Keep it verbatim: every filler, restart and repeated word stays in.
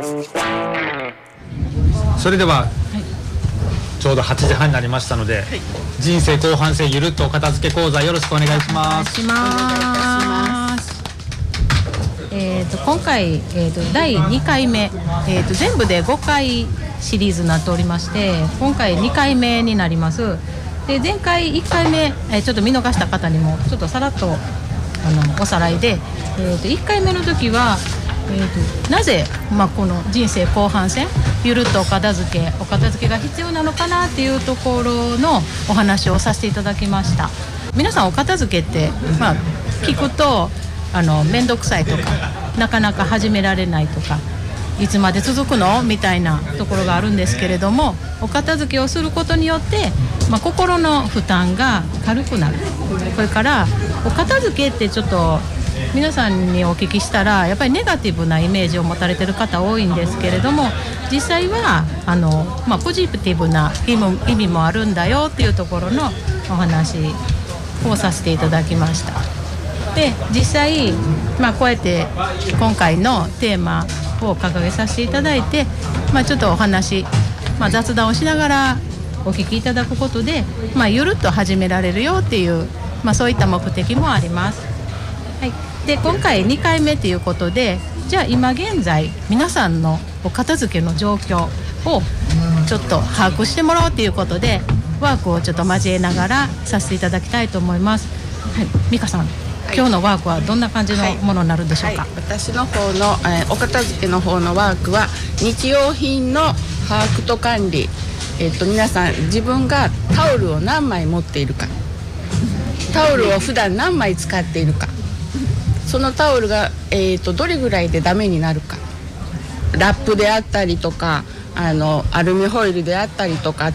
それでは、はい、ちょうどはちじはんになりましたので、はい、人生後半戦ゆるっとお片付け講座よろしくお願いします。 お願いします。えー、と今回、えー、とだいにかいめ、えー、と全部でごかいシリーズになっておりまして、今回にかいめになります。で前回いっかいめ、えー、ちょっと見逃した方にもちょっとさらっとあのおさらいで、えー、といっかいめの時は、えー、となぜ、まあ、この人生後半戦ゆるっとお片付けお片付けが必要なのかなっていうところのお話をさせていただきました。皆さんお片付けって、まあ、聞くとあのめんどくさいとかなかなか始められないとかいつまで続くのみたいなところがあるんですけれども、お片付けをすることによって、まあ、心の負担が軽くなる。それからお片付けってちょっと皆さんにお聞きしたらやっぱりネガティブなイメージを持たれている方多いんですけれども、実際はあの、まあ、ポジティブな意味も、意味もあるんだよっていうところのお話をさせていただきました。で実際、まあ、こうやって今回のテーマを掲げさせていただいて、まあ、ちょっとお話、まあ、雑談をしながらお聞きいただくことで、まあ、ゆるっと始められるよっていう、まあ、そういった目的もあります。はい、で今回にかいめということで、じゃあ今現在皆さんのお片付けの状況をちょっと把握してもらおうということでワークをちょっと交えながらさせていただきたいと思います。はい、美香さん、今日のワークはどんな感じのものになるんでしょうか。 はいはい、私の方の、えー、お片付けの方のワークは日用品の把握と管理、えー、と皆さん自分がタオルを何枚持っているか、タオルを普段何枚使っているか、そのタオルが、えー、とどれぐらいでダメになるか、ラップであったりとかあのアルミホイルであったりとか